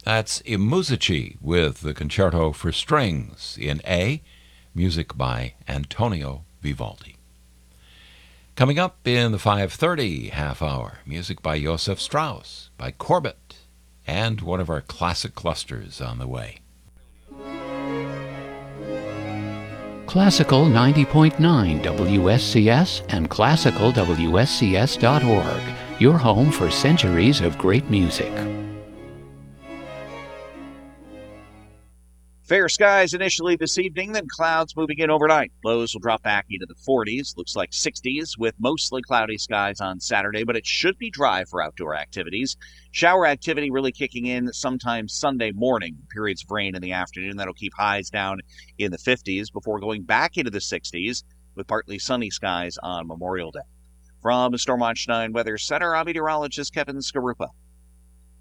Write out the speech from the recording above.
That's Imuzici with the Concerto for Strings in A, music by Antonio Vivaldi. Coming up in the 5:30 half hour, music by Josef Strauss, by Corbett, and one of our classic clusters on the way. Classical 90.9 WSCS and classicalwscs.org, your home for centuries of great music. Fair skies initially this evening, then clouds moving in overnight. Lows will drop back into the 40s, looks like 60s, with mostly cloudy skies on Saturday, but it should be dry for outdoor activities. Shower activity really kicking in sometime Sunday morning. Periods of rain in the afternoon. That'll keep highs down in the 50s before going back into the 60s with partly sunny skies on Memorial Day. From Storm Watch 9 Weather Center, I'm meteorologist Kevin Skarupa.